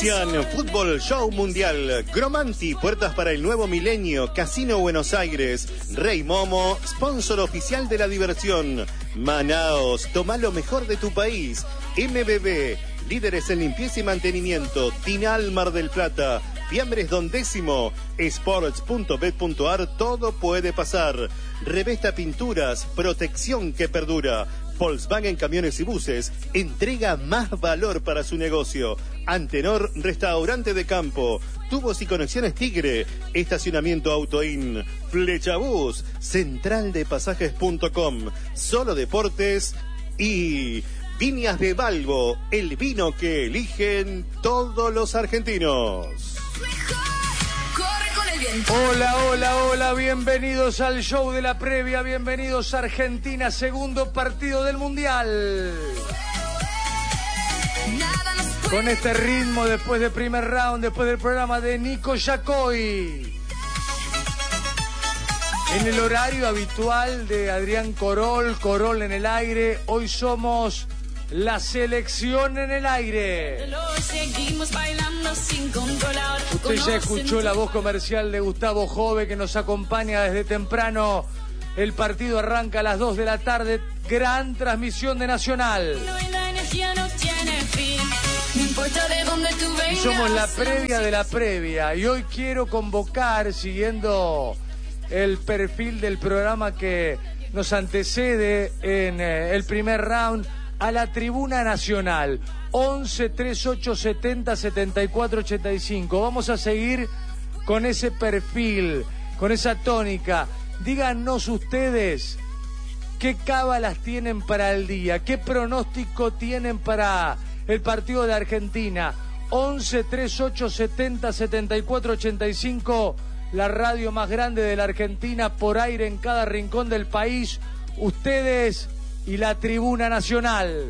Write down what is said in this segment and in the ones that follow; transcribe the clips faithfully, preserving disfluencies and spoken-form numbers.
Auspician Fútbol Show Mundial, Gromanti, puertas para el nuevo milenio, Casino Buenos Aires, Rey Momo, sponsor oficial de la diversión, Manaos, toma lo mejor de tu país, M B B, líderes en limpieza y mantenimiento, Tinal Mar del Plata, Fiambres Don Décimo, sports punto bet punto ar, todo puede pasar. Revesta Pinturas, protección que perdura. Volkswagen Camiones y Buses, entrega más valor para su negocio. Antenor, restaurante de campo. Tubos y conexiones Tigre, estacionamiento Autoin. Flechabús, central de pasajes punto com. Solo Deportes y Viñas de Balbo, el vino que eligen todos los argentinos. Hola, hola, hola, bienvenidos al show de la previa, bienvenidos a Argentina, segundo partido del Mundial. Con este ritmo después del primer round, después del programa de Nico Yacoy. En el horario habitual de Adrián Corol, Corol en el aire, hoy somos la selección en el aire. Usted ya escuchó la voz comercial de Gustavo Jove, que nos acompaña desde temprano. El partido arranca a las dos de la tarde. Gran transmisión de Nacional. Y somos la previa de la previa. Y hoy quiero convocar, siguiendo el perfil del programa que nos antecede en eh, el primer round, a la Tribuna Nacional, once, treinta y ocho, setenta, setenta y cuatro, ochenta y cinco. Vamos a seguir con ese perfil, con esa tónica. Díganos ustedes qué cábalas tienen para el día, qué pronóstico tienen para el partido de Argentina. once, treinta y ocho, setenta, setenta y cuatro, ochenta y cinco, la radio más grande de la Argentina, por aire en cada rincón del país. Ustedes y la Tribuna Nacional.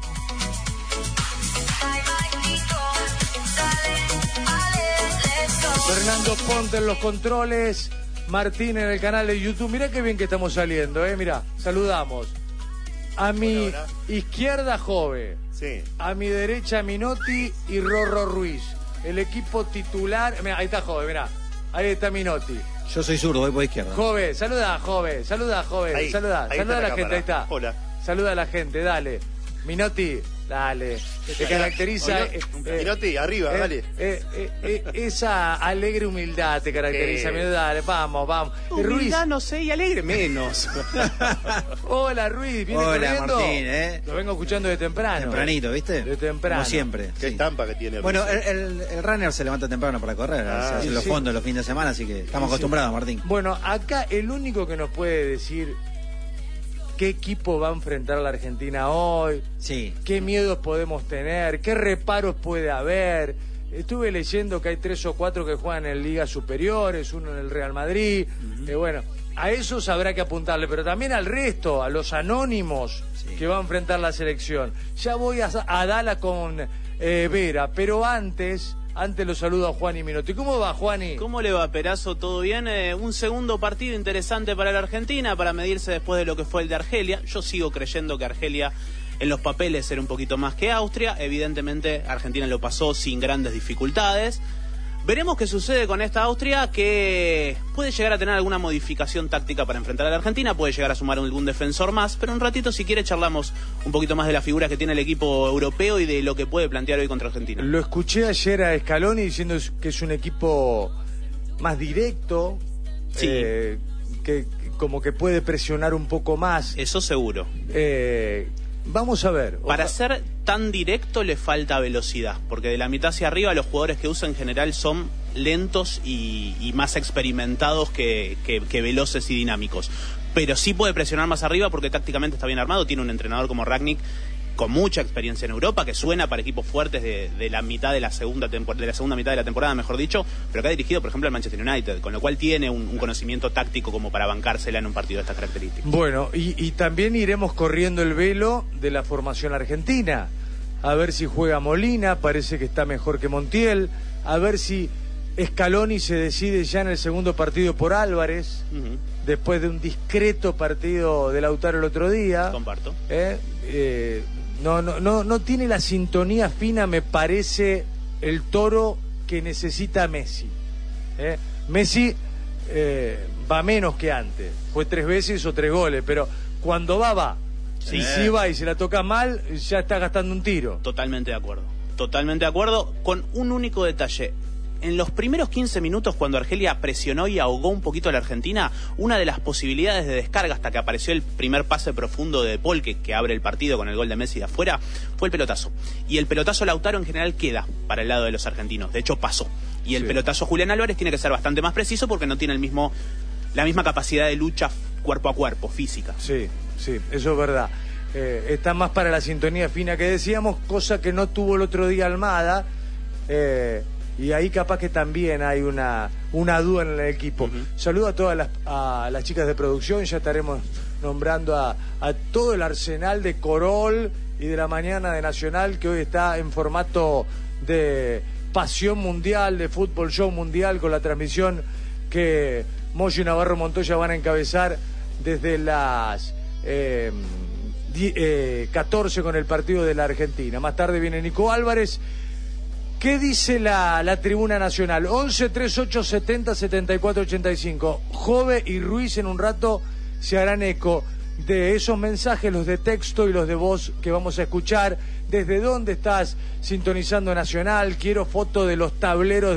Fernando Ponte en los controles, Martín en el canal de YouTube. Mirá qué bien que estamos saliendo, eh. Mirá, saludamos. A mi hola, hola. Izquierda, Jove. Sí. A mi derecha, Minotti y Rorro Ruiz. El equipo titular. Mirá, ahí está Jove, mirá. Ahí está Minotti. Yo soy zurdo, voy por izquierda. Jove, saluda, Jove, saluda, Jove, ahí, saluda, ahí saluda a la, la gente, ahí está. Hola. Saluda a la gente, dale. Minotti, dale. Te caracteriza... Eh, eh, Minotti, arriba, eh, dale. Eh, eh, eh, esa alegre humildad te caracteriza, Eh. Minotti, dale, vamos, vamos. Humildad Ruiz. no sé, y alegre menos. Hola, Ruiz, ¿viene Hola, corriendo? Martín, ¿eh? Lo vengo escuchando de temprano. Tempranito, ¿viste? De temprano. Como siempre. Qué sí. estampa que tiene. Bueno, Ruiz. el, el, el runner se levanta temprano para correr, Ah, se hace sí, los sí. fondos los fines de semana, así que estamos Sí. acostumbrados, Martín. Bueno, acá el único que nos puede decir qué equipo va a enfrentar la Argentina hoy, Sí. qué miedos podemos tener, qué reparos puede haber. Estuve leyendo que hay tres o cuatro que juegan en ligas superiores, uno en el Real Madrid. Uh-huh. eh, bueno, a esos habrá que apuntarle, pero también al resto, a los anónimos sí. que va a enfrentar la selección. Ya voy a, a Dala con eh, Vera, pero antes... Antes lo saludo a Juan y Minotti. ¿Cómo va, Juani? ¿Cómo le va, Perazo? ¿Todo bien? Eh, un segundo partido interesante para la Argentina, para medirse después de lo que fue el de Argelia. Yo sigo creyendo que Argelia en los papeles era un poquito más que Austria. Evidentemente, Argentina lo pasó sin grandes dificultades. Veremos qué sucede con esta Austria, que puede llegar a tener alguna modificación táctica para enfrentar a la Argentina, puede llegar a sumar algún defensor más, pero un ratito, si quiere, charlamos un poquito más de las figuras que tiene el equipo europeo y de lo que puede plantear hoy contra Argentina. Lo escuché ayer a Scaloni diciendo que es un equipo más directo, sí. eh, que como que puede presionar un poco más. Eso seguro. Eh... Vamos a ver. Para ser tan directo le falta velocidad, porque de la mitad hacia arriba los jugadores que usa en general son lentos y, y más experimentados que, que, que veloces y dinámicos. Pero sí puede presionar más arriba porque tácticamente está bien armado, tiene un entrenador como Rangnick con mucha experiencia en Europa, que suena para equipos fuertes de, de la mitad de la segunda tempor- de la segunda mitad de la temporada, mejor dicho, pero que ha dirigido, por ejemplo, al Manchester United, con lo cual tiene un, un conocimiento táctico como para bancársela en un partido de estas características. Bueno, y, y también iremos corriendo el velo de la formación argentina, a ver si juega Molina, parece que está mejor que Montiel, a ver si Scaloni se decide ya en el segundo partido por Álvarez, uh-huh. después de un discreto partido de Lautaro el otro día. Comparto. ¿Eh? Eh, no, no, no, no tiene la sintonía fina, me parece, el Toro que necesita Messi. ¿eh? Messi eh, va menos que antes, fue tres veces o tres goles, pero cuando va, va. Sí. Y si va y se la toca mal, ya está gastando un tiro. Totalmente de acuerdo. Totalmente de acuerdo, con un único detalle. En los primeros quince minutos, cuando Argelia presionó y ahogó un poquito a la Argentina, una de las posibilidades de descarga hasta que apareció el primer pase profundo de Paul, que, que abre el partido con el gol de Messi de afuera, fue el pelotazo. Y el pelotazo Lautaro en general queda para el lado de los argentinos. De hecho, pasó. Y el sí. pelotazo Julián Álvarez tiene que ser bastante más preciso porque no tiene el mismo, la misma capacidad de lucha cuerpo a cuerpo, física. Sí, sí, eso es verdad. Eh, está más para la sintonía fina que decíamos, cosa que no tuvo el otro día Almada. Eh, y ahí capaz que también hay una, una duda en el equipo. Uh-huh. Saludo a todas las, a las chicas de producción, ya estaremos nombrando a, a todo el arsenal de Corol y de la mañana de Nacional, que hoy está en formato de pasión mundial, de fútbol show mundial, con la transmisión que Moyo y Navarro Montoya van a encabezar desde las eh, die, eh, catorce con el partido de la Argentina. Más tarde viene Nico Álvarez. ¿Qué dice la, la tribuna nacional? once, treinta y ocho, setenta, setenta y cuatro, ochenta y cinco. Jove y Ruiz en un rato se harán eco de esos mensajes, los de texto y los de voz que vamos a escuchar. ¿Desde dónde estás sintonizando Nacional? Quiero foto de los tableros